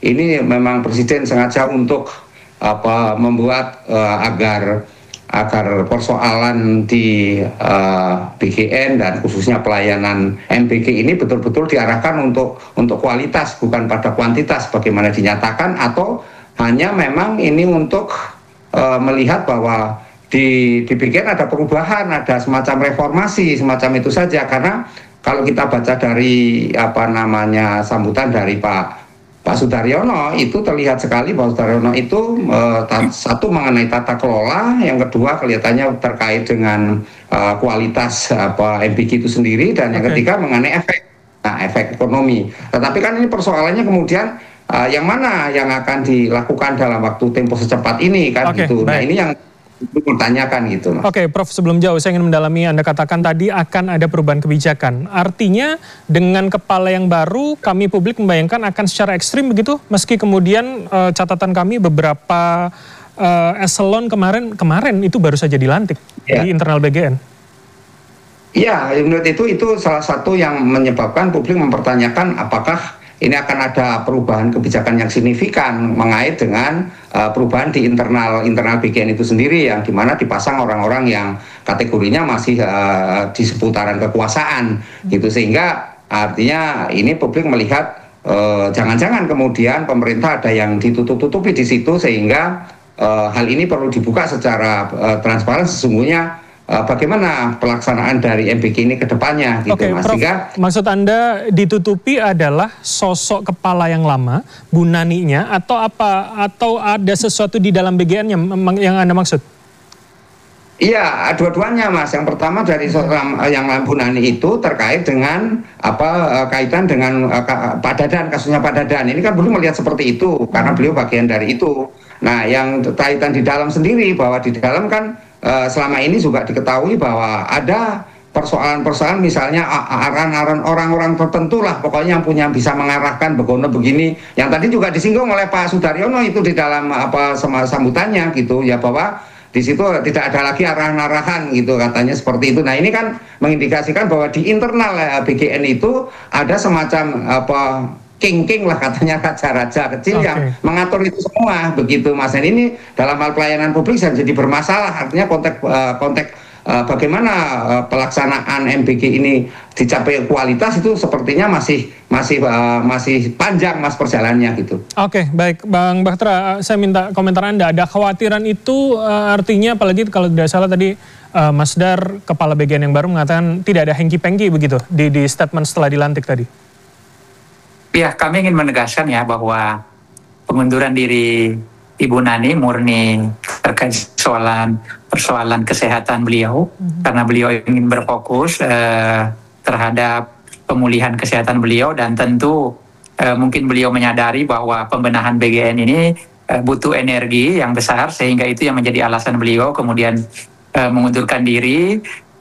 ini memang Presiden sengaja untuk membuat agar persoalan di BGN dan khususnya pelayanan MBG ini betul-betul diarahkan untuk kualitas, bukan pada kuantitas bagaimana dinyatakan, atau hanya memang ini untuk melihat bahwa di BGN ada perubahan, ada semacam reformasi, semacam itu saja. Karena kalau kita baca dari sambutan dari Pak Sudaryono, itu terlihat sekali Pak Sudaryono itu satu mengenai tata kelola, yang kedua kelihatannya terkait dengan kualitas MBG itu sendiri, dan yang ketiga mengenai efek ekonomi. Tetapi kan ini persoalannya kemudian yang mana yang akan dilakukan dalam waktu tempo secepat ini kan, gitu. Baik. Nah ini yang ditanyakan gitu. Oke, Prof, sebelum jauh saya ingin mendalami, Anda katakan tadi akan ada perubahan kebijakan. Artinya dengan kepala yang baru, kami publik membayangkan akan secara ekstrim begitu, meski kemudian catatan kami beberapa eselon kemarin itu baru saja dilantik di internal BGN. Iya, menurut itu salah satu yang menyebabkan publik mempertanyakan apakah ini akan ada perubahan kebijakan yang signifikan mengait dengan perubahan di internal BGN itu sendiri, yang dimana dipasang orang-orang yang kategorinya masih di seputaran kekuasaan gitu, sehingga artinya ini publik melihat jangan-jangan kemudian pemerintah ada yang ditutup-tutupi di situ, sehingga hal ini perlu dibuka secara transparan sesungguhnya. Bagaimana pelaksanaan dari MBG ini ke depannya gitu, Mas. Prof, maksud Anda ditutupi adalah sosok kepala yang lama, Bu Naninya, atau apa? Atau ada sesuatu di dalam BGN yang Anda maksud? Iya, dua-duanya, Mas. Yang pertama dari yang Bu Nani itu terkait dengan kaitan dengan Pak Dadan, kasusnya Pak Dadan. Ini kan belum melihat seperti itu karena beliau bagian dari itu. Nah, yang kaitan di dalam sendiri, bahwa di dalam kan selama ini juga diketahui bahwa ada persoalan-persoalan, misalnya arahan-arahan orang-orang tertentu lah pokoknya yang bisa mengarahkan begini, yang tadi juga disinggung oleh Pak Sudaryono itu di dalam sambutannya gitu ya, bahwa di situ tidak ada lagi arahan-arahan gitu katanya seperti itu. Nah ini kan mengindikasikan bahwa di internal BGN itu ada semacam king lah katanya, raja-raja kecil yang mengatur itu semua begitu, Mas. Dan ini dalam hal pelayanan publik jadi bermasalah, artinya konteks bagaimana pelaksanaan MBG ini dicapai kualitas itu sepertinya masih panjang, Mas, perjalanannya gitu. Oke, baik, Bang Bahtera, saya minta komentar Anda. Ada khawatiran itu artinya, apalagi kalau tidak salah tadi Mas Dar, kepala BGN yang baru, mengatakan tidak ada hengki-pengki begitu di statement setelah dilantik tadi. Ya, kami ingin menegaskan ya bahwa pengunduran diri Ibu Nani murni terkait persoalan kesehatan beliau, karena beliau ingin berfokus terhadap pemulihan kesehatan beliau, dan tentu mungkin beliau menyadari bahwa pembenahan BGN ini butuh energi yang besar, sehingga itu yang menjadi alasan beliau kemudian mengundurkan diri,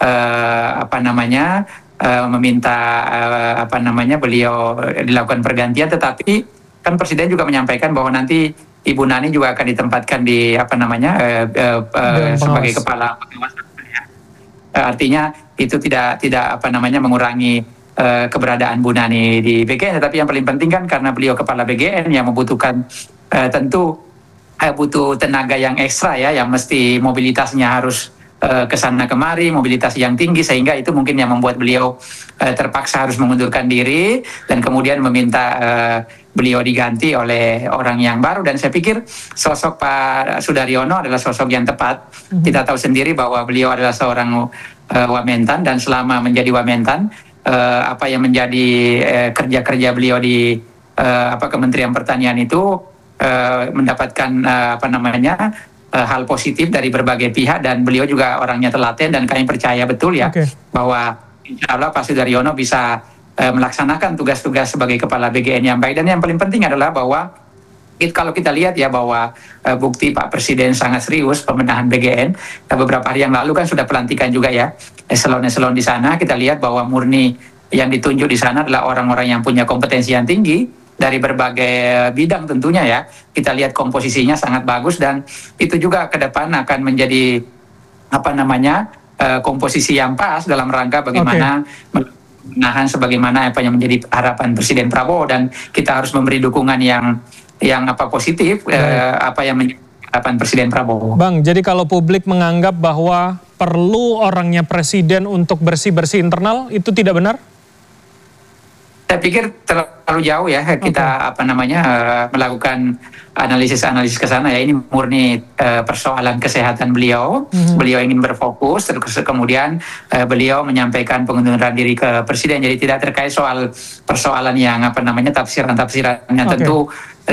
meminta beliau dilakukan pergantian. Tetapi kan Presiden juga menyampaikan bahwa nanti Ibu Nani juga akan ditempatkan di sebagai kepala pengawas. Artinya itu tidak mengurangi keberadaan Bu Nani di BGN, tetapi yang paling penting kan karena beliau kepala BGN yang membutuhkan tentu butuh tenaga yang ekstra ya, yang mesti mobilitasnya harus kesana kemari, mobilitas yang tinggi, sehingga itu mungkin yang membuat beliau terpaksa harus mengundurkan diri dan kemudian meminta beliau diganti oleh orang yang baru. Dan saya pikir sosok Pak Sudaryono adalah sosok yang tepat. Kita tahu sendiri bahwa beliau adalah seorang Wamentan, dan selama menjadi Wamentan apa yang menjadi kerja-kerja beliau di Kementerian Pertanian itu mendapatkan hal positif dari berbagai pihak, dan beliau juga orangnya telaten, dan kami percaya betul ya bahwa insya Allah Pak Sudaryono bisa melaksanakan tugas-tugas sebagai kepala BGN yang baik. Dan yang paling penting adalah bahwa kalau kita lihat ya bahwa bukti Pak Presiden sangat serius pembenahan BGN. Beberapa hari yang lalu kan sudah pelantikan juga ya eselon-eselon di sana. Kita lihat bahwa murni yang ditunjuk di sana adalah orang-orang yang punya kompetensi yang tinggi dari berbagai bidang tentunya ya. Kita lihat komposisinya sangat bagus, dan itu juga ke depan akan menjadi komposisi yang pas dalam rangka bagaimana pembenahan sebagaimana apa yang menjadi harapan Presiden Prabowo, dan kita harus memberi dukungan yang positif apa yang menjadi harapan Presiden Prabowo. Bang, jadi kalau publik menganggap bahwa perlu orangnya presiden untuk bersih-bersih internal, itu tidak benar? Saya pikir terlalu jauh ya kita melakukan analisis ke sana ya. Ini murni persoalan kesehatan beliau. Beliau ingin berfokus, terus kemudian beliau menyampaikan pengunduran diri ke presiden. Jadi tidak terkait soal persoalan yang tafsiran-tafsiran yang tentu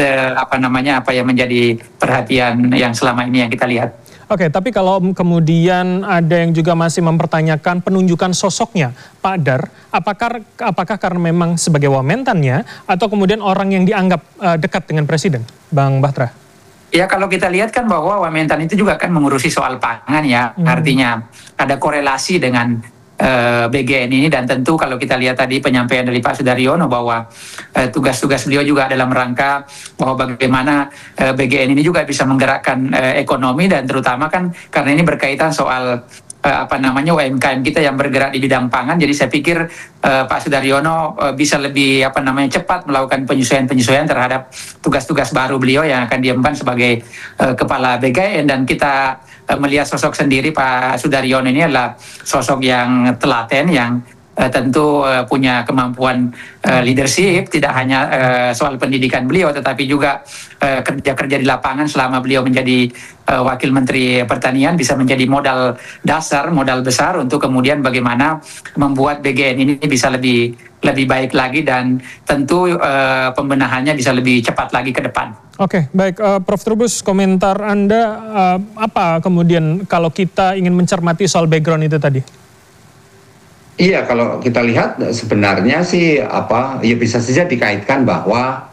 apa yang menjadi perhatian yang selama ini yang kita lihat. Oke, tapi kalau kemudian ada yang juga masih mempertanyakan penunjukan sosoknya, Pak Dar, apakah karena memang sebagai wamentannya atau kemudian orang yang dianggap dekat dengan Presiden, Bang Bahtera? Ya, kalau kita lihat kan bahwa Wamentan itu juga kan mengurusi soal pangan ya, artinya ada korelasi dengan BGN ini, dan tentu kalau kita lihat tadi penyampaian dari Pak Sudaryono bahwa tugas-tugas beliau juga dalam rangka bahwa bagaimana BGN ini juga bisa menggerakkan ekonomi, dan terutama kan karena ini berkaitan soal UMKM kita yang bergerak di bidang pangan. Jadi saya pikir Pak Sudaryono bisa lebih cepat melakukan penyesuaian terhadap tugas-tugas baru beliau yang akan diemban sebagai kepala BGN, dan kita melihat sosok sendiri Pak Sudaryono ini adalah sosok yang telaten, yang tentu punya kemampuan leadership, tidak hanya soal pendidikan beliau, tetapi juga kerja-kerja di lapangan selama beliau menjadi Wakil Menteri Pertanian bisa menjadi modal dasar, modal besar untuk kemudian bagaimana membuat BGN ini bisa lebih baik lagi, dan tentu pembenahannya bisa lebih cepat lagi ke depan. Oke, baik. Prof. Trubus, komentar Anda apa kemudian kalau kita ingin mencermati soal background itu tadi? Iya, kalau kita lihat sebenarnya sih ya bisa saja dikaitkan bahwa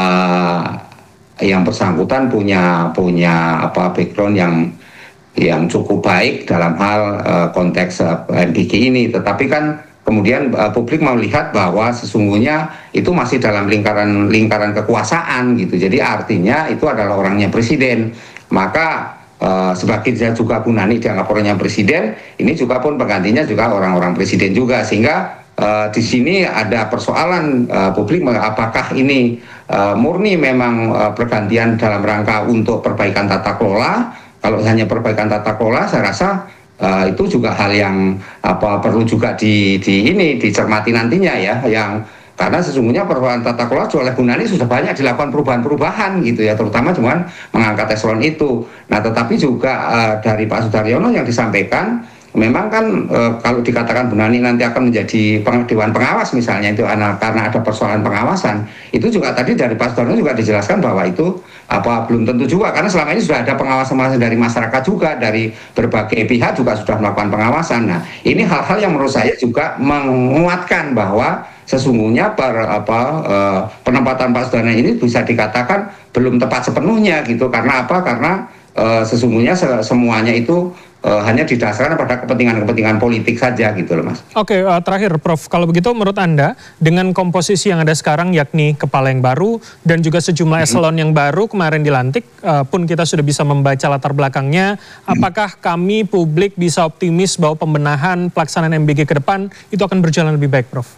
yang bersangkutan punya background yang cukup baik dalam hal konteks MBG ini, tetapi kan kemudian publik melihat bahwa sesungguhnya itu masih dalam lingkaran kekuasaan gitu. Jadi artinya itu adalah orangnya presiden. Maka sebagai dia juga Bu Nani dianggap orangnya presiden, ini juga pun penggantinya juga orang-orang presiden juga, sehingga di sini ada persoalan publik apakah ini murni memang pergantian dalam rangka untuk perbaikan tata kelola. Kalau hanya perbaikan tata kelola, saya rasa itu juga hal yang perlu juga dicermati nantinya ya, karena sesungguhnya perubahan tata kelola oleh Bu Nani sudah banyak dilakukan perubahan-perubahan gitu ya, terutama cuman mengangkat eselon itu. Nah, tetapi juga dari Pak Sudaryono yang disampaikan, memang kan kalau dikatakan Bu Nani nanti akan menjadi dewan pengawas misalnya, itu karena ada persoalan pengawasan, itu juga tadi dari Pak Sudaryono juga dijelaskan bahwa itu belum tentu juga, karena selama ini sudah ada pengawasan dari masyarakat juga, dari berbagai pihak juga sudah melakukan pengawasan. Nah, ini hal-hal yang menurut saya juga menguatkan bahwa sesungguhnya penempatan Pak Sudaryono ini bisa dikatakan belum tepat sepenuhnya gitu. Karena apa? Karena sesungguhnya semuanya itu hanya didasarkan pada kepentingan politik saja gitu loh, Mas. Oke, terakhir Prof, kalau begitu menurut Anda dengan komposisi yang ada sekarang, yakni kepala yang baru dan juga sejumlah eselon yang baru kemarin dilantik, pun kita sudah bisa membaca latar belakangnya, apakah kami publik bisa optimis bahwa pembenahan pelaksanaan MBG ke depan itu akan berjalan lebih baik, Prof?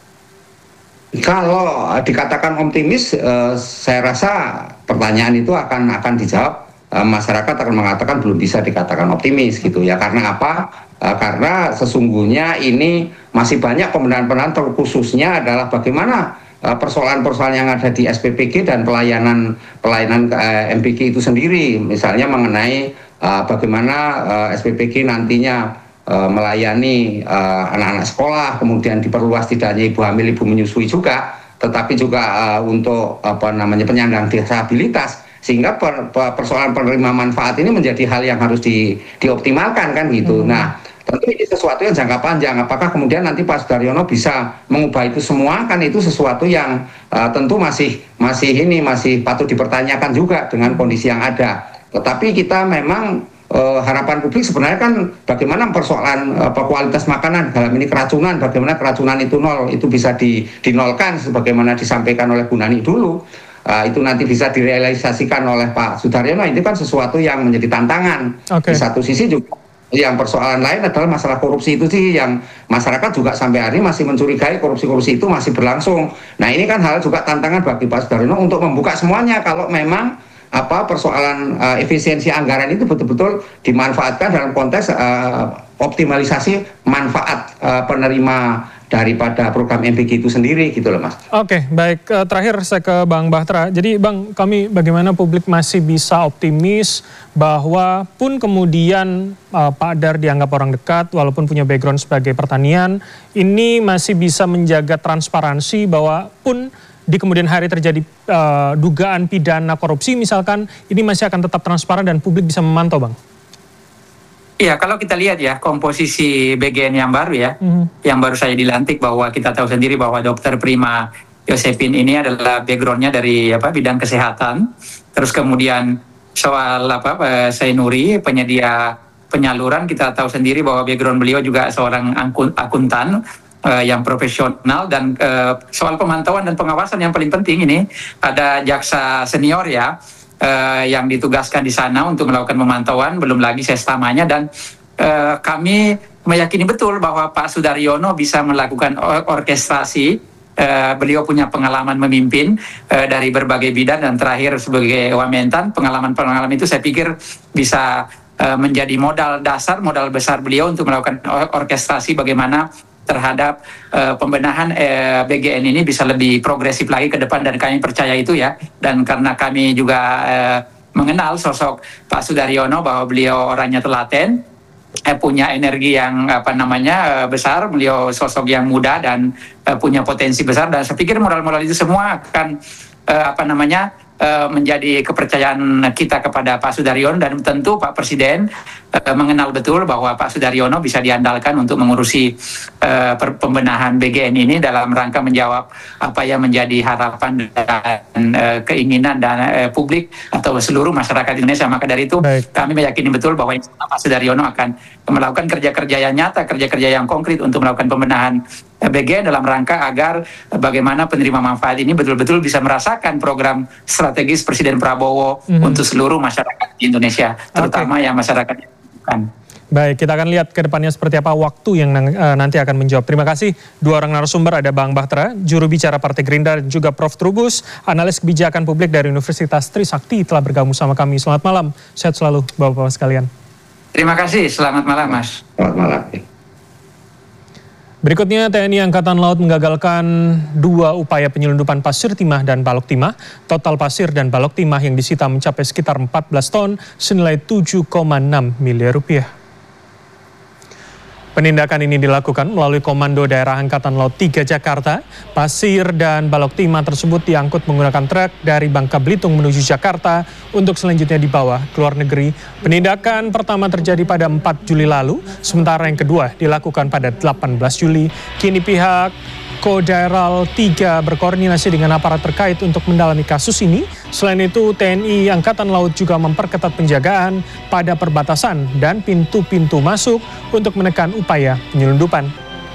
Kalau dikatakan optimis, saya rasa pertanyaan itu akan dijawab. Masyarakat akan mengatakan belum bisa dikatakan optimis gitu ya. Karena apa? Karena sesungguhnya ini masih banyak pembenahan terkhususnya adalah bagaimana persoalan-persoalan yang ada di SPPG dan pelayanan MBG itu sendiri. Misalnya mengenai bagaimana SPPG nantinya melayani anak-anak sekolah, kemudian diperluas tidak hanya ibu hamil, ibu menyusui juga, tetapi juga untuk penyandang disabilitas, sehingga persoalan penerima manfaat ini menjadi hal yang harus dioptimalkan kan gitu. Nah, tentu ini sesuatu yang jangka panjang. Apakah kemudian nanti Pak Sudaryono bisa mengubah itu semua, kan itu sesuatu yang tentu masih patut dipertanyakan juga dengan kondisi yang ada. Tetapi kita memang harapan publik sebenarnya kan bagaimana persoalan kualitas makanan, dalam ini keracunan, bagaimana keracunan itu nol, itu bisa dinolkan sebagaimana disampaikan oleh Bu Nani dulu. Itu nanti bisa direalisasikan oleh Pak Sudaryono, itu kan sesuatu yang menjadi tantangan. Di satu sisi juga Yang persoalan lain adalah masalah korupsi itu sih yang masyarakat juga sampai hari ini masih mencurigai korupsi-korupsi itu masih berlangsung. Nah ini kan hal juga tantangan bagi Pak Sudaryono untuk membuka semuanya kalau memang persoalan efisiensi anggaran itu betul-betul dimanfaatkan dalam konteks optimalisasi manfaat penerima daripada program MBG itu sendiri gitu loh Mas. Oke, baik. Terakhir saya ke Bang Bahtera. Jadi Bang, kami bagaimana publik masih bisa optimis bahwa pun kemudian Pak Dar dianggap orang dekat walaupun punya background sebagai pertanian, ini masih bisa menjaga transparansi bahwa pun di kemudian hari terjadi dugaan pidana korupsi misalkan, ini masih akan tetap transparan dan publik bisa memantau Bang? Iya, kalau kita lihat ya komposisi BGN yang baru ya, yang baru saja dilantik, bahwa kita tahu sendiri bahwa Dr. Prima Yosepin ini adalah backgroundnya dari bidang kesehatan, terus kemudian soal Sainuri penyedia penyaluran, kita tahu sendiri bahwa background beliau juga seorang akuntan yang profesional, dan soal pemantauan dan pengawasan yang paling penting ini ada jaksa senior ya. Yang ditugaskan di sana untuk melakukan pemantauan, belum lagi sestamanya, dan kami meyakini betul bahwa Pak Sudaryono bisa melakukan orkestrasi. Beliau punya pengalaman memimpin dari berbagai bidang, dan terakhir sebagai Wamentan, pengalaman itu saya pikir bisa menjadi modal dasar, modal besar beliau untuk melakukan orkestrasi bagaimana terhadap pembenahan BGN ini bisa lebih progresif lagi ke depan, dan kami percaya itu ya. Dan karena kami juga mengenal sosok Pak Sudaryono bahwa beliau orangnya telaten, punya energi yang besar, beliau sosok yang muda dan punya potensi besar, dan saya pikir modal-modal itu semua akan menjadi kepercayaan kita kepada Pak Sudaryono, dan tentu Pak Presiden mengenal betul bahwa Pak Sudaryono bisa diandalkan untuk mengurusi pembenahan BGN ini dalam rangka menjawab apa yang menjadi harapan dan keinginan dan publik atau seluruh masyarakat Indonesia. Maka dari itu kami meyakini betul bahwa Pak Sudaryono akan melakukan kerja-kerja yang nyata, kerja-kerja yang konkret untuk melakukan pembenahan BGN dalam rangka agar bagaimana penerima manfaat ini betul-betul bisa merasakan program strategis Presiden Prabowo untuk seluruh masyarakat di Indonesia, terutama yang masyarakat yang bukan. Baik, kita akan lihat ke depannya seperti apa waktu yang nanti akan menjawab. Terima kasih dua orang narasumber, ada Bang Bahtera, juru bicara Partai Gerindra, dan juga Prof. Trubus, analis kebijakan publik dari Universitas Trisakti, telah bergabung sama kami. Selamat malam, sehat selalu Bapak-Bapak sekalian. Terima kasih, selamat malam Mas. Selamat malam. Berikutnya, TNI Angkatan Laut menggagalkan 2 upaya penyelundupan pasir timah dan balok timah. Total pasir dan balok timah yang disita mencapai sekitar 14 ton senilai 7,6 miliar rupiah. Penindakan ini dilakukan melalui Komando Daerah Angkatan Laut 3 Jakarta. Pasir dan balok timah tersebut diangkut menggunakan truk dari Bangka Belitung menuju Jakarta untuk selanjutnya dibawa ke luar negeri. Penindakan pertama terjadi pada 4 Juli lalu, sementara yang kedua dilakukan pada 18 Juli. Kini pihak Kodaeral 3 berkoordinasi dengan aparat terkait untuk mendalami kasus ini. Selain itu, TNI Angkatan Laut juga memperketat penjagaan pada perbatasan dan pintu-pintu masuk untuk menekan upaya penyelundupan.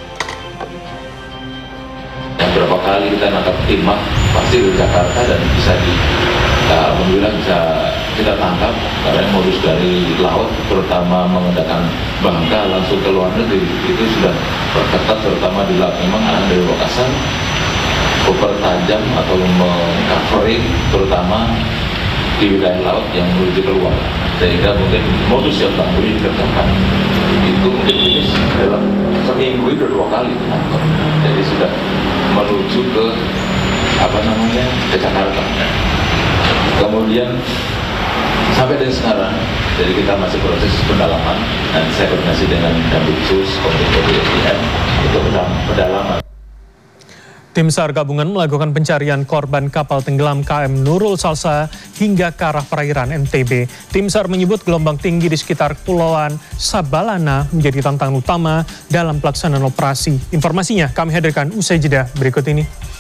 Beberapa kali kita nangkap timah pasti di Jakarta, dan alhamdulillah bisa kita tangkap karena modus dari laut, terutama menggunakan bangka langsung ke luar negeri, itu sudah perketat, terutama di laut. Memang ada dari Wakasan, super tajam atau meng-covering terutama di wilayah laut yang menuju keluar, sehingga mungkin modus yang baru dikerjakan itu mungkin dalam seminggu itu 2 kali menangkap. Jadi sudah menuju ke ke Jakarta. Kemudian sampai dari sekarang, jadi kita masih proses pendalaman, dan saya koordinasi dengan Kabitsus Komite BSDM untuk pendalaman. Tim SAR gabungan melakukan pencarian korban kapal tenggelam KM Nurul Salsa hingga ke arah perairan NTB. Tim SAR menyebut gelombang tinggi di sekitar Kepulauan Sabalana menjadi tantangan utama dalam pelaksanaan operasi. Informasinya kami hadirkan usai jeda berikut ini.